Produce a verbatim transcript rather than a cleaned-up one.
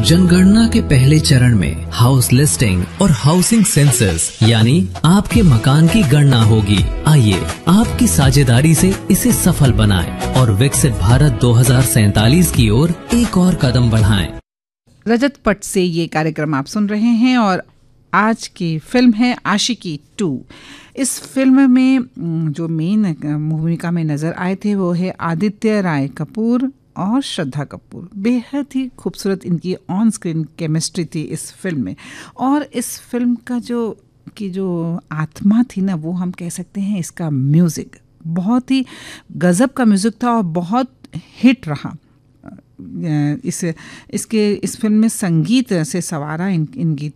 जनगणना के पहले चरण में हाउस लिस्टिंग और हाउसिंग सेंसस यानी आपके मकान की गणना होगी। आइए आपकी साझेदारी से इसे सफल बनाएं और विकसित भारत दो हज़ार सैंतालीस की ओर एक और कदम बढ़ाएं। रजत पट से ये कार्यक्रम आप सुन रहे हैं और आज की फिल्म है आशिकी टू। इस फिल्म में जो मेन भूमिका में नज़र आए थे वो है आदित्य राय कपूर और श्रद्धा कपूर। बेहद ही खूबसूरत इनकी ऑन स्क्रीन केमिस्ट्री थी इस फिल्म में। और इस फिल्म का जो की जो आत्मा थी ना, वो हम कह सकते हैं इसका म्यूज़िक बहुत ही गज़ब का म्यूज़िक था और बहुत हिट रहा। इस इसके इस फिल्म में संगीत से सवारा इन इन गीत